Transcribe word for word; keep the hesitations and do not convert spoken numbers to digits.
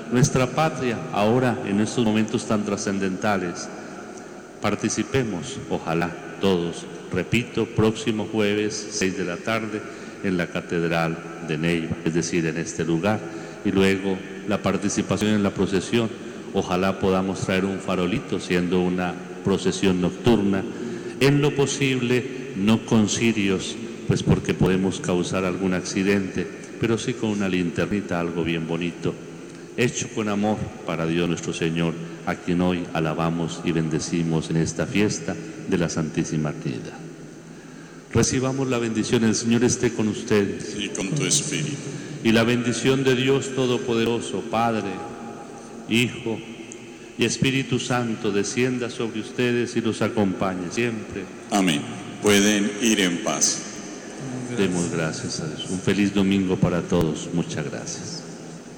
nuestra patria, ahora en estos momentos tan trascendentales. Participemos, ojalá todos, repito, próximo jueves, seis de la tarde, en la Catedral de Neiva, es decir, en este lugar, y luego la participación en la procesión. Ojalá podamos traer un farolito, siendo una procesión nocturna, en lo posible no con cirios, pues porque podemos causar algún accidente, pero sí con una linternita, algo bien bonito, hecho con amor para Dios nuestro Señor, a quien hoy alabamos y bendecimos en esta fiesta de la Santísima Trinidad. Recibamos la bendición, el Señor esté con ustedes. Y con tu espíritu. Y la bendición de Dios Todopoderoso, Padre, Hijo y Espíritu Santo, descienda sobre ustedes y los acompañe siempre. Amén. Pueden ir en paz. Demos gracias a Dios. Un feliz domingo para todos. Muchas gracias.